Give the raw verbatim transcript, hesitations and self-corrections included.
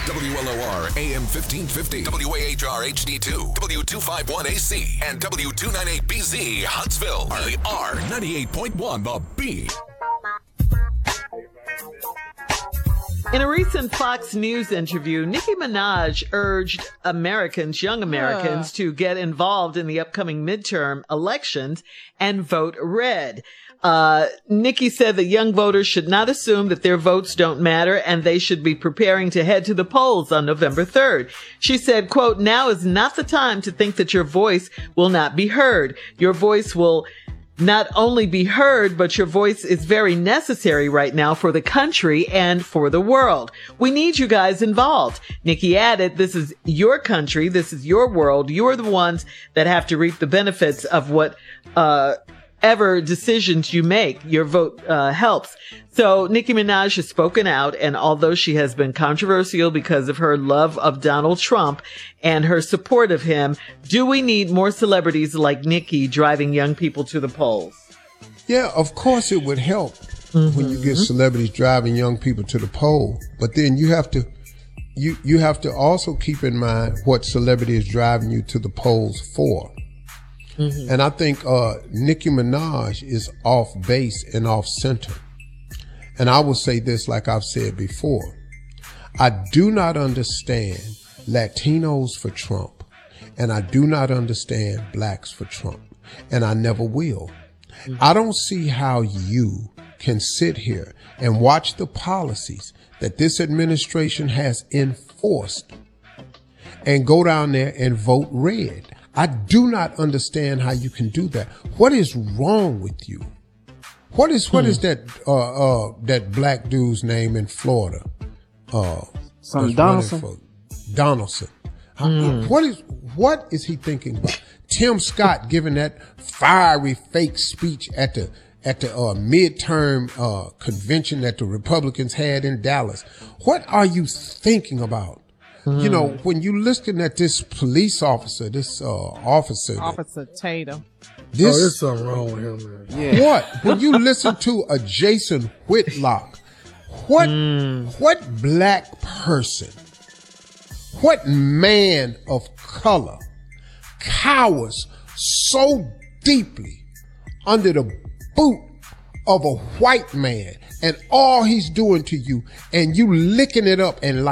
W L O R A M fifteen fifty, W A H R H D two, W two fifty-one A C, and W two ninety-eight B Z Huntsville. We are ninety-eight point one The Beat. In a recent Fox News interview, Nicki Minaj urged Americans, young Americans, uh. to get involved in the upcoming midterm elections and vote red. Uh, Nicki said that young voters should not assume that their votes don't matter and they should be preparing to head to the polls on November third. She said, quote, "Now is not the time to think that your voice will not be heard. Your voice will not only be heard, but your voice is very necessary right now for the country and for the world. We need you guys involved." Nicki added, "This is your country. This is your world. You are the ones that have to reap the benefits of what, uh, ever decisions you make. Your vote uh, helps." So Nicki Minaj has spoken out, and although she has been controversial because of her love of Donald Trump and her support of him, do we need more celebrities like Nicki driving young people to the polls? Yeah, of course it would help mm-hmm. when you get celebrities driving young people to the poll. But then you have to you you have to also keep in mind what celebrity is driving you to the polls for. Mm-hmm. And I think uh, Nicki Minaj is off base and off center. And I will say this like I've said before. I do not understand Latinos for Trump. And I do not understand blacks for Trump. And I never will. Mm-hmm. I don't see how you can sit here and watch the policies that this administration has enforced and go down there and vote red. I do not understand how you can do that. What is wrong with you? What is what hmm. is that uh, uh, that black dude's name in Florida? Uh, Some Donaldson. For Donaldson. Hmm. What is what is he thinking about? Tim Scott giving that fiery fake speech at the at the uh, midterm uh, convention that the Republicans had in Dallas. What are you thinking about? You know, when you listen at this police officer, this uh, officer, Officer Tatum, this, oh, there's something wrong with him, man. Yeah. What? When you listen to a Jason Whitlock, what, mm. what black person, what man of color cowers so deeply under the boot of a white man and all he's doing to you and you licking it up and like